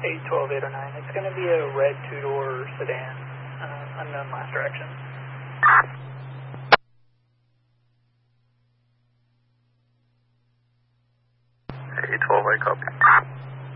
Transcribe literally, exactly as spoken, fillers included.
eight twelve eight oh nine. It's going to be a red two-door sedan, uh, unknown last direction. eight twelve, I copy.